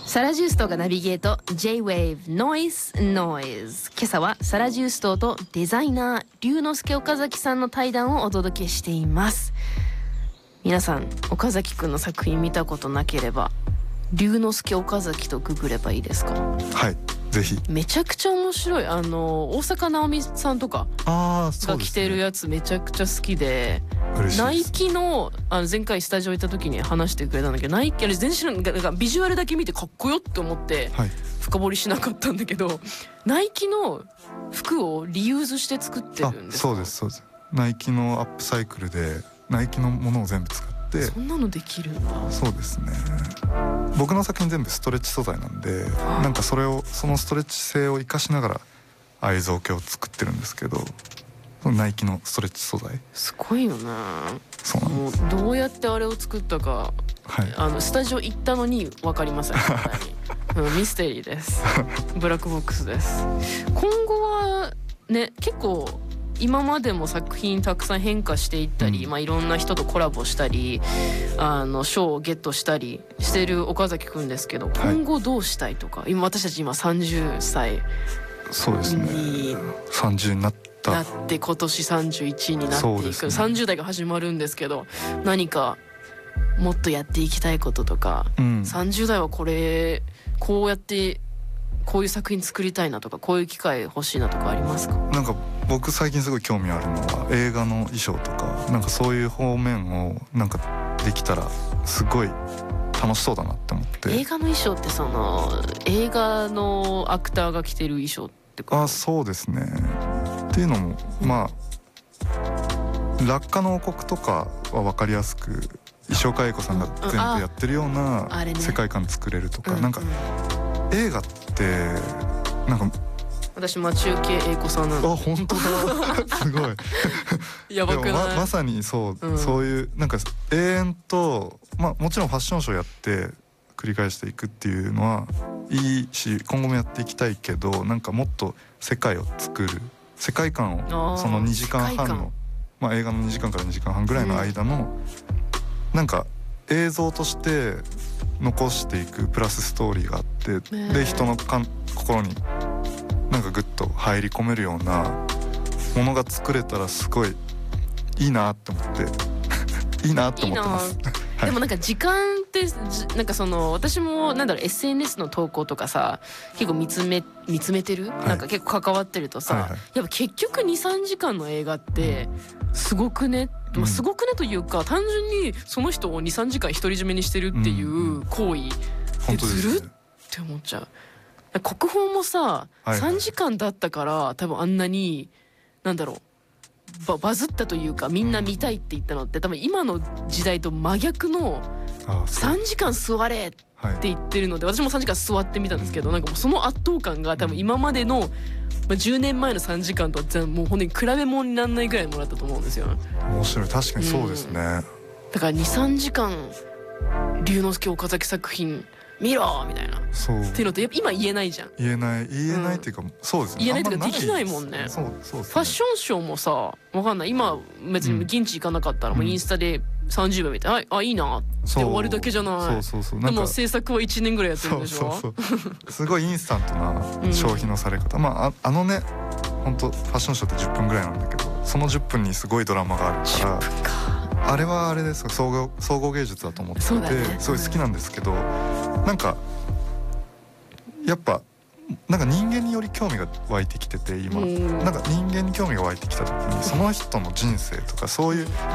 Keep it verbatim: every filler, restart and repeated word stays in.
サラ・ジューストがナビゲート J-Wave Noise Noise。 今朝はサラ・ジューストとデザイナー龍之介岡崎さんの対談をお届けしています。皆さん岡崎くんの作品見たことなければ龍之介岡崎とググればいいですか？ はい、ぜひ。 めちゃくちゃ面白い。あの大坂なおみさんとかが着てるやつめちゃくちゃ好きで、ナイキ の, あの前回スタジオ行った時に話してくれたんだけど、ナイキあれ全然知らない、なんかビジュアルだけ見てかっこよって思って深掘りしなかったんだけど、はい、ナイキの服をリユーズして作ってるんですか？ そうですそうです。ナイキのアップサイクルでナイキのものを全部使って。 そんなのできるんだ。 そうですね。僕の作品全部ストレッチ素材なんで、なんかそれをそのストレッチ性を生かしながらああいう造形を作ってるんですけど、そのナイキのストレッチ素材すごいよな。 そうなんです。 もうどうやってあれを作ったか、はい、あのスタジオ行ったのに分かりませんうん、ミステリーですブラックボックスです。今後はね、結構今までも作品たくさん変化していったり、うん、まあ、いろんな人とコラボしたり、あの賞をゲットしたりしてる岡崎くんですけど、今後どうしたいとか、はい、今私たち今さんじゅっさいそうですね、さんじゅうになったなって今年さんじゅういちになっていく、ね、さんじゅう代が始まるんですけど、何かもっとやっていきたいこととか、うん、さんじゅう代はこれこうやってこういう作品作りたいなとか、こういう機会欲しいなとかありますか？ なんか僕最近すごい興味あるのは映画の衣装とか、なんかそういう方面をなんかできたらすごい楽しそうだなって思って。 映画の衣装ってその映画のアクターが着てる衣装ってこと？ あ、そうですね。っていうのも、うん、まあ落下の王国とかは分かりやすく石岡英子さんが全部やってるような世界観作れるとか、 うん、 なんか映画ってなんか私待ち受け英子さんなんだ。 あ、本当だすごいやばくない？ ま, まさにそう、うん、そういうなんか永遠と、まあもちろんファッションショーやって繰り返していくっていうのはいいし、今後もやっていきたいけど、なんかもっと世界を作る世界観をそのにじかんはんの、まあ、映画のにじかんからにじかんはんぐらいの間の、うん、なんか映像として残していくプラスストーリーがあって、で人のかん心になんかグッと入り込めるようなものが作れたらすごいいいなって思っていいなって思ってますはい、 でもなんか時間ってなんかその私もなんだろう エスエヌエス の投稿とかさ結構見つめ見つめてる、はい、なんか結構関わってるとさ、はいはい、やっぱ結局 にさんじかんの映画ってすごくね、うん、すごくねというか単純にその人を にさんじかん独り占めにしてるっていう行為ってずるって思っちゃう。国宝もさ、はいはい、さんじかんだったから多分あんなになんだろう バ, バズったというかみんな見たいって言ったのって多分今の時代と真逆のさんじかん座れって言ってるので、私もさんじかん座ってみたんですけど、なんかもうその圧倒感が多分今までの、まあ、じゅうねんまえのさんじかんとはもう本当に比べ物にならないぐらいもらったと思うんですよ。 面白い、確かにそうですね、うん、 だから にさんじかん龍之介岡崎作品見ろみたいなそうっていうのってやっぱ今言えないじゃん。 言えない言えないっていうか、うん、そうですね、 言えないっていうかできないもんね。 そうそうですね。 ファッションショーもさわかんない、今別に現地行かなかったらもうインスタでさんじゅうびょう見て、うん、あ, あいいなって終わるだけじゃない。 そうそうそう、なんかでも制作はいちねんぐらいやってるんでしょ。 そうそうそうすごいインスタントな消費のされ方、うん、まあ あ, あのね本当ファッションショーってじゅっぷんぐらいなんだけど、そのじゅっぷんにすごいドラマがあるから、じゅっぷんかあれはあれです総合総合芸術だと思ってて、ね、すごい好きなんですけど、なんかやっぱなんか人間により興味が湧いてきてて今、なんか人間に興味が湧いてきた時にその人の人生とかそういう